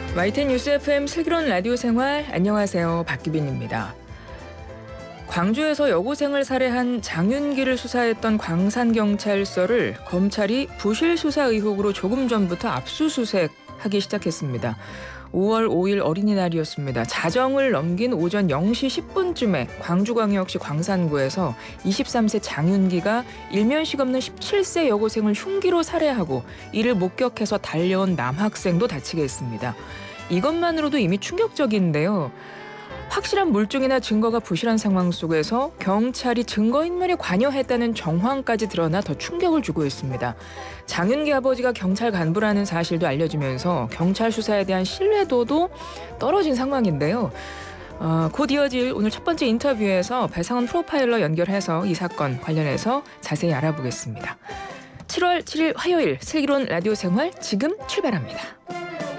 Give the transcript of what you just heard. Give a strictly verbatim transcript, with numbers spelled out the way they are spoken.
와이티엔 뉴스 에프엠 슬기로운 라디오 생활, 안녕하세요. 박기빈입니다. 광주에서 여고생을 살해한 장윤기를 수사했던 광산경찰서를 검찰이 부실 수사 의혹으로 조금 전부터 압수수색하기 시작했습니다. 오월 오일 어린이날이었습니다. 자정을 넘긴 오전 영 시 십 분쯤에 광주광역시 광산구에서 이십삼 세 장윤기가 일면식 없는 십칠 세 여고생을 흉기로 살해하고 이를 목격해서 달려온 남학생도 다치게 했습니다. 이것만으로도 이미 충격적인데요. 확실한 물증이나 증거가 부실한 상황 속에서 경찰이 증거인멸에 관여했다는 정황까지 드러나 더 충격을 주고 있습니다. 장윤기 아버지가 경찰 간부라는 사실도 알려지면서 경찰 수사에 대한 신뢰도도 떨어진 상황인데요. 어, 곧 이어질 오늘 첫 번째 인터뷰에서 배상훈 프로파일러 연결해서 이 사건 관련해서 자세히 알아보겠습니다. 칠월 칠일 화요일 슬기로운 라디오 생활 지금 출발합니다.